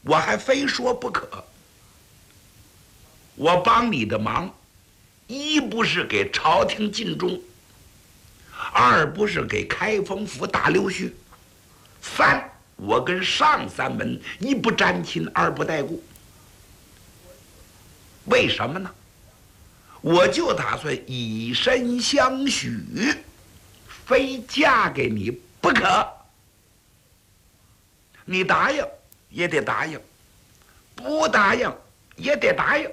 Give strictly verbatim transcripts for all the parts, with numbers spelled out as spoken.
我还非说不可。我帮你的忙，一不是给朝廷尽忠，二不是给开封府打溜须，三我跟上三门一不沾亲，二不带故。为什么呢？我就打算以身相许，非嫁给你不可。你答应也得答应，不答应也得答应。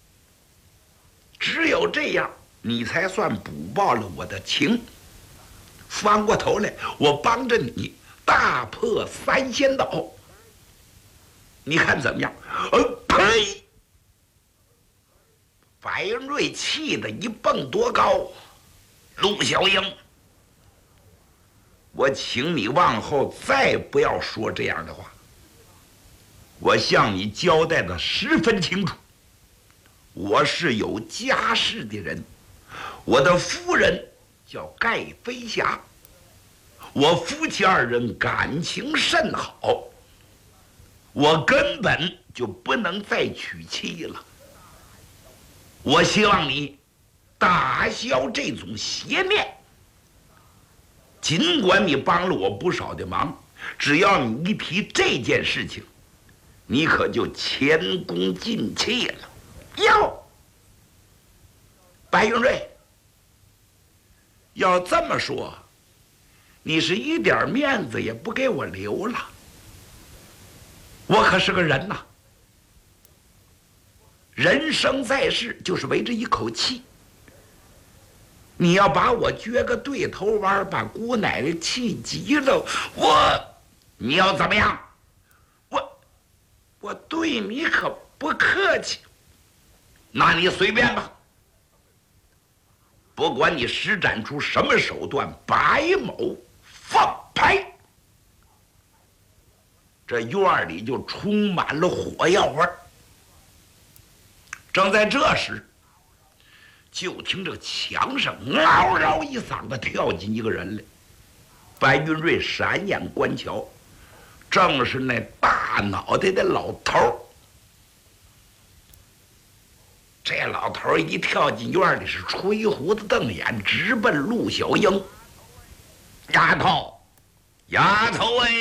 只有这样，你才算补报了我的情。翻过头来，我帮着你大破三仙岛，你看怎么样？呃，呸！白云瑞气得一蹦多高。陆小英，我请你往后再不要说这样的话。我向你交代的十分清楚，我是有家室的人，我的夫人叫盖飞霞，我夫妻二人感情甚好，我根本就不能再娶妻了。我希望你打消这种邪念。尽管你帮了我不少的忙，只要你一提这件事情，你可就前功尽弃了。哟，白云瑞，要这么说，你是一点面子也不给我留了。我可是个人呐，人生在世就是为这一口气。你要把我撅个对头弯，把姑奶奶气急了，我，你要怎么样？我，我对你可不客气。那你随便吧，不管你施展出什么手段，白某放牌。这院里就充满了火药味儿。正在这时，就听这墙上嗷嗷一嗓子跳进一个人来。白云瑞闪眼观瞧，正是那大脑袋的老头儿。这老头儿一跳进院里，是吹胡子瞪眼，直奔陆小英。丫头，丫头哎，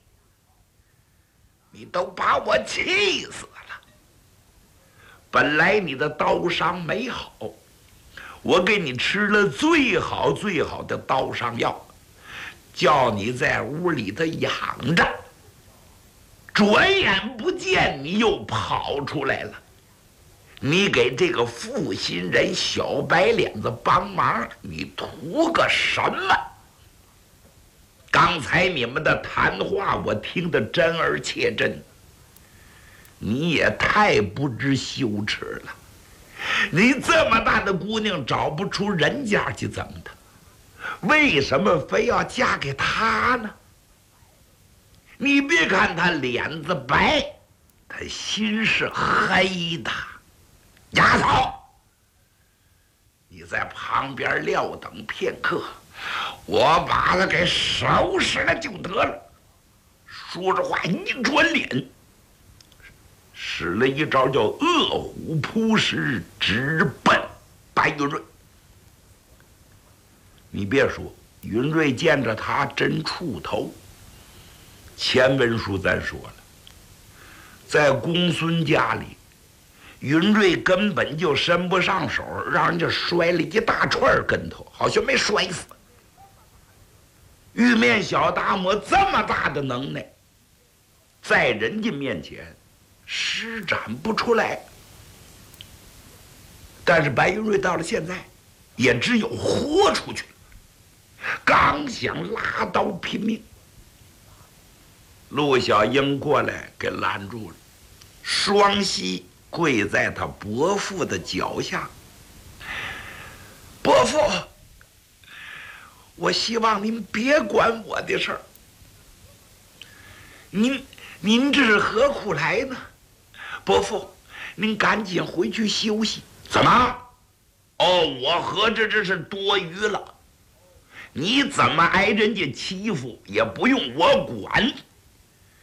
你都把我气死了！本来你的刀伤没好，我给你吃了最好最好的刀伤药，叫你在屋里头养着。转眼不见你又跑出来了。你给这个负心人小白脸子帮忙，你图个什么？刚才你们的谈话我听得真而切真，你也太不知羞耻了。你这么大的姑娘找不出人家去怎么的？为什么非要嫁给他呢？你别看他脸子白，他心是黑的。丫头，你在旁边撂等片刻，我把他给收拾了就得了。说着话一转脸，使了一招叫饿虎扑食，直奔白云瑞。你别说，云瑞见着他真怵头。前文书咱说了，在公孙家里，云瑞根本就伸不上手，让人家摔了一大串跟头，好像没摔死。玉面小达摩这么大的能耐，在人家面前施展不出来。但是白云瑞到了现在，也只有豁出去了。刚想拉刀拼命，陆小英过来给拦住了，双膝跪在他伯父的脚下。伯父，我希望您别管我的事儿。您您这是何苦来呢？伯父，您赶紧回去休息。怎么？哦，我合着这是多余了。你怎么挨人家欺负也不用我管。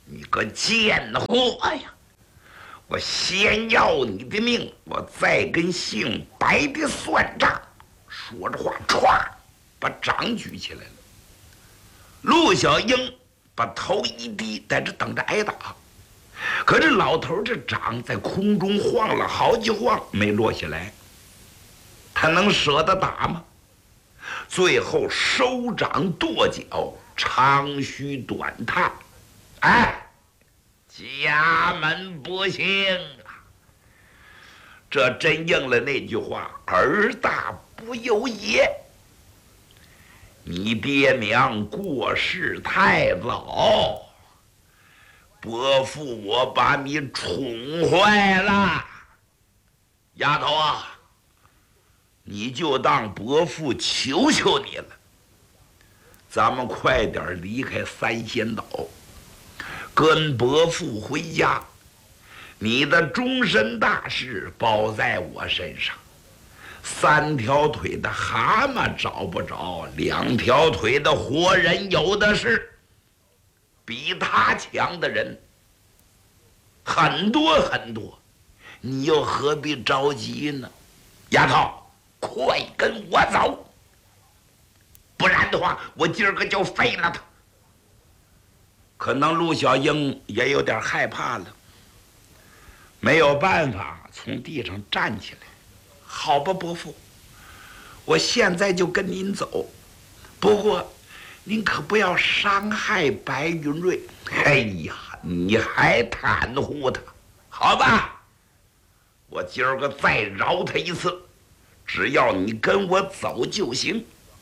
你个贱货呀！我先要你的命，我再跟姓白的算账。说着话，歘，把掌举起来了。陆小英把头一低，在这等着挨打。可这老头这掌在空中晃了好几晃，没落下来。他能舍得打吗？最后收掌跺脚，长吁短叹：“哎，家门不幸啊！”这真应了那句话：“儿大不由爷。”你爹娘过世太早，伯父我把你宠坏了。丫头啊，你就当伯父求求你了，咱们快点离开三仙岛，跟伯父回家。你的终身大事包在我身上。三条腿的蛤蟆找不着，两条腿的活人有的是。比他强的人很多很多，你又何必着急呢？丫头，快跟我走，不然的话，我今儿个就废了他。可能陆小英也有点害怕了，没有办法，从地上站起来。好吧，伯父，我现在就跟您走，不过您可不要伤害白云瑞。哎呀，你还袒护他？好吧，我今儿个再饶他一次，只要你跟我走就行。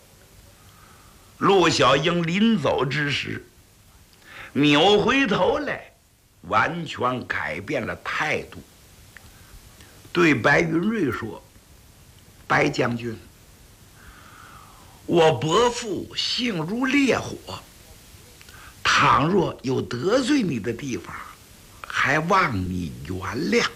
陆小英临走之时，扭回头来，完全改变了态度，对白云瑞说：“白将军，我伯父性如烈火，倘若有得罪你的地方，还望你原谅。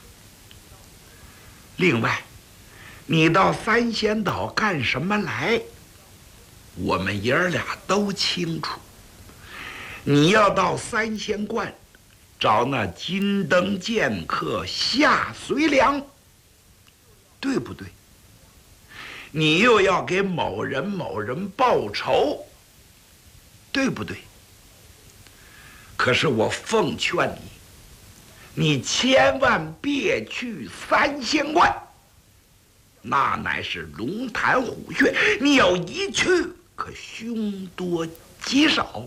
另外，你到三仙岛干什么来？我们爷儿俩都清楚。你要到三仙观找那金灯剑客夏随良，对不对？你又要给某人某人报仇，对不对？可是我奉劝你，你千万别去三仙观，那乃是龙潭虎穴，你要一去，可凶多吉少。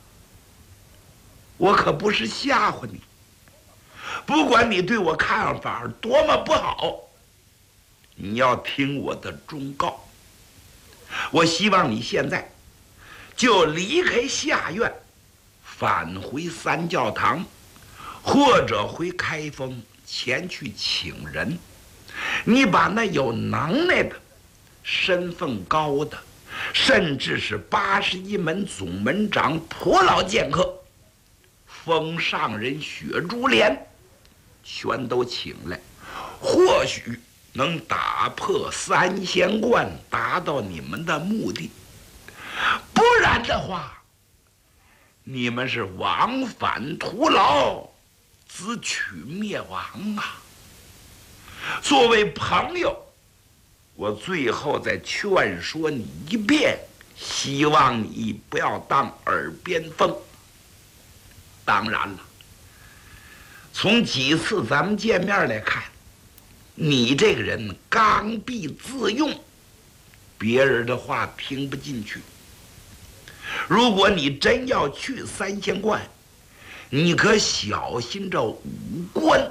我可不是吓唬你，不管你对我看法多么不好，你要听我的忠告。我希望你现在就离开下院，返回三教堂，或者回开封前去请人。你把那有能耐的、身份高的，甚至是八十一门总门长普老剑客、封上人雪珠莲，全都请来，或许能打破三仙观，达到你们的目的。不然的话，你们是枉返徒劳，自取灭亡啊！作为朋友，我最后再劝说你一遍，希望你不要当耳边风。当然了，从几次咱们见面来看，你这个人刚愎自用，别人的话听不进去。如果你真要去三仙观，你可小心这五关。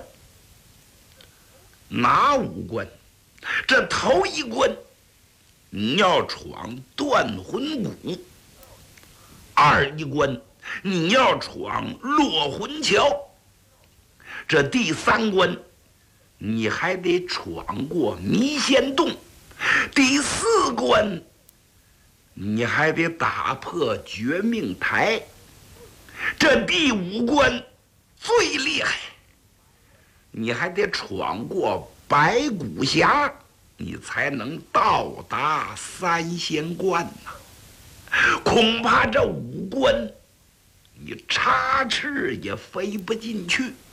哪五关？这头一关，你要闯断魂谷；二一关，你要闯落魂桥；这第三关，你还得闯过迷仙洞；第四关，你还得打破绝命台；这第五关最厉害，你还得闯过白骨峡，你才能到达三仙观呐。恐怕这五关你插翅也飞不进去。